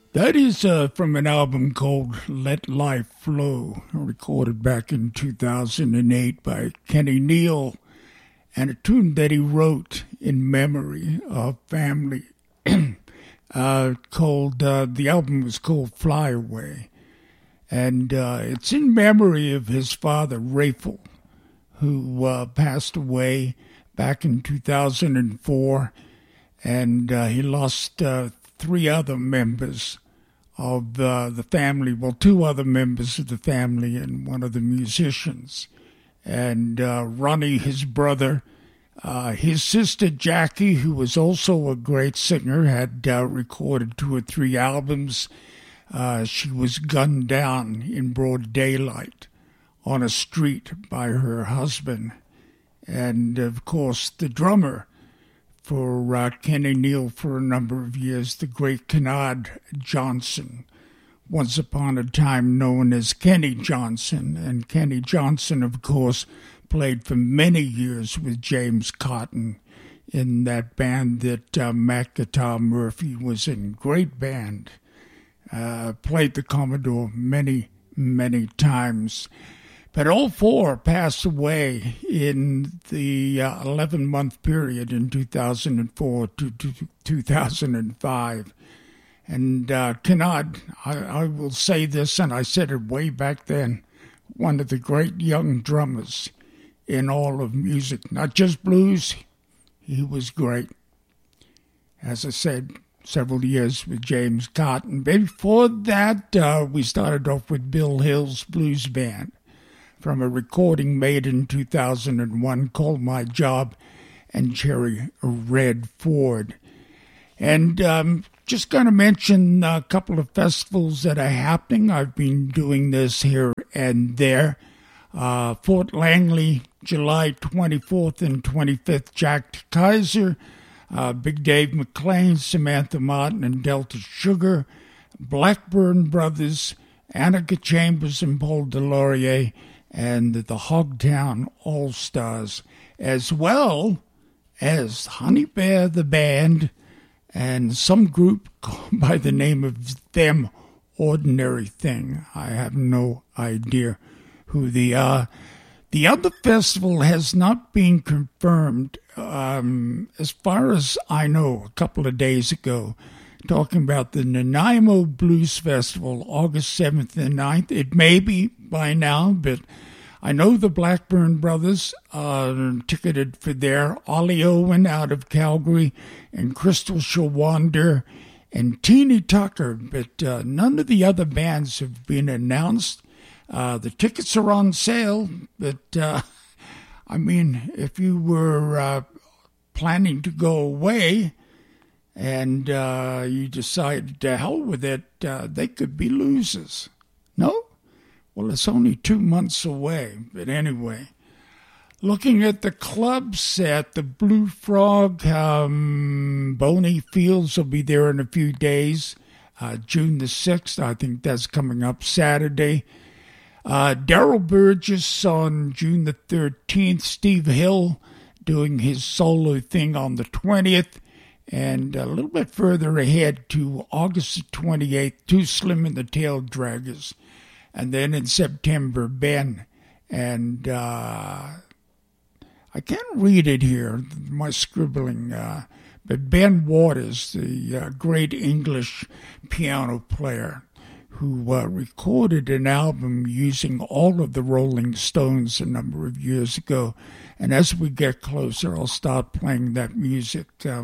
That is from an album called Let Life Flow, recorded back in 2008 by Kenny Neal, and a tune that he wrote in memory of family. The album was called Fly Away, and it's in memory of his father, Rayful, who passed away back in 2004, and he lost three other members of the family, well, two other members of the family and one of the musicians. And Ronnie, his brother, his sister Jackie, who was also a great singer, had recorded 2 or 3 albums. She was gunned down in broad daylight on a street by her husband. And, of course, the drummer for Kenny Neal for a number of years, the great Kennard Johnson, once upon a time known as Kenny Johnson. And Kenny Johnson, of course, played for many years with James Cotton in that band that Matt Guitar Murphy was in. Great band. Played the Commodore many, many times. But all 4 passed away in the 11-month period in 2004 to 2005. And Kennard, I will say this, and I said it way back then, one of the great young drummers in all of music, not just blues. He was great. As I said, several years with James Cotton. Before that, we started off with Bill Hill's Blues Band, from a recording made in 2001 called My Job and Cherry Red Ford. And just going to mention a couple of festivals that are happening. I've been doing this here and there. Fort Langley, July 24th and 25th, Jack Kaiser, Big Dave McClain, Samantha Martin and Delta Sugar, Blackburn Brothers, Annika Chambers and Paul DeLaurier, and the Hogtown All-Stars, as well as Honey Bear the Band and some group by the name of Them Ordinary Thing. I have no idea who they are. The other festival has not been confirmed. As far as I know, a couple of days ago, talking about the Nanaimo Blues Festival, August 7th and 9th. It may be by now, but I know the Blackburn Brothers are ticketed for there. Ollie Owen out of Calgary and Crystal Shawander and Teeny Tucker, but none of the other bands have been announced. The tickets are on sale, but I mean, if you were planning to go away and you decided to hell with it, they could be losers. No? Well, it's only 2 months away. But anyway, looking at the club set, the Blue Frog, Boney Fields will be there in a few days. June the 6th, I think that's coming up Saturday. Daryl Burgess on June the 13th. Steve Hill doing his solo thing on the 20th. And a little bit further ahead to August the 28th, Too Slim and the Tail Draggers. And then in September, Ben. And I can't read it here, my scribbling. But Ben Waters, the great English piano player, who recorded an album using all of the Rolling Stones a number of years ago. And as we get closer, I'll start playing that music.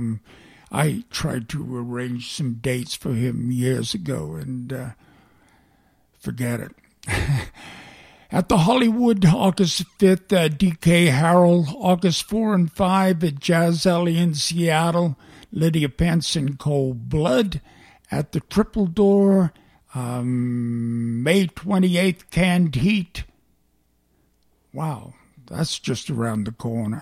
I tried to arrange some dates for him years ago, and forget it. At the Hollywood, August 5th, D.K. Harrell, August 4 and 5 at Jazz Alley in Seattle, Lydia Pence and Cold Blood. At the Triple Door, May 28th, Canned Heat. Wow, that's just around the corner.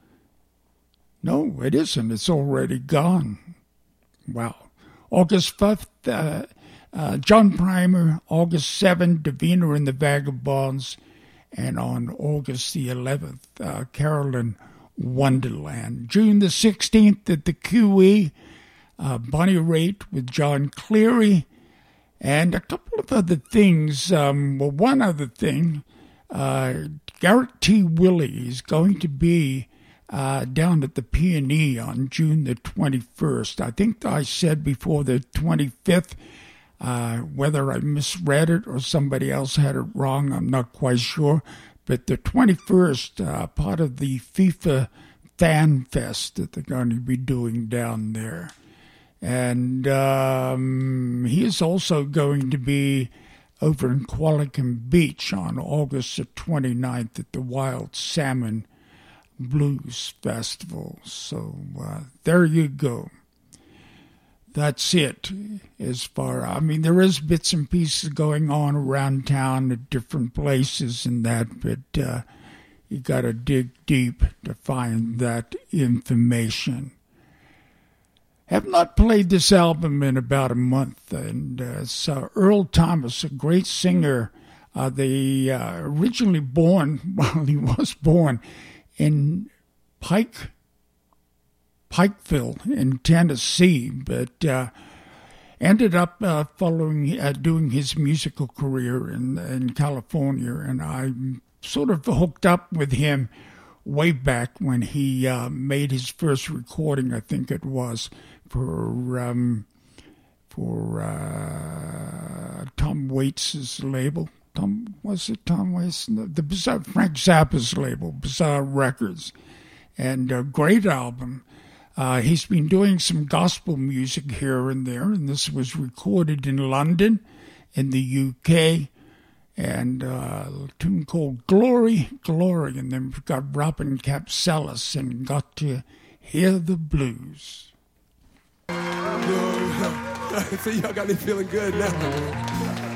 No, it isn't. It's already gone. Wow. August 5th, John Primer. August 7th, Davina and the Vagabonds. And on August the 11th, Carolyn Wonderland. June the 16th at the QE, Bonnie Raitt with John Cleary. And a couple of other things. One other thing, Garrett T. Willey is going to be down at the Peony on June the 21st. I think I said before the 25th. Whether I misread it or somebody else had it wrong, I'm not quite sure. But the 21st, part of the FIFA Fan Fest that they're going to be doing down there. And he is also going to be over in Qualicum Beach on August the 29th at the Wild Salmon Blues Festival. So there you go. That's it. There is bits and pieces going on around town at different places and that, but you got to dig deep to find that information. Have not played this album in about a month, and it's Earl Thomas, a great singer. They originally he was born in Pikeville in Tennessee, but ended up doing his musical career in California, and I sort of hooked up with him way back when he made his first recording, I think it was, for Tom Waits' label. Tom Waits? The Bizarre, Frank Zappa's label, Bizarre Records. And a great album. He's been doing some gospel music here and there, and this was recorded in London, in the UK, and a tune called Glory, Glory, and then we've got Robin Capsellis and Got to Hear the Blues. So y'all got me feeling good now.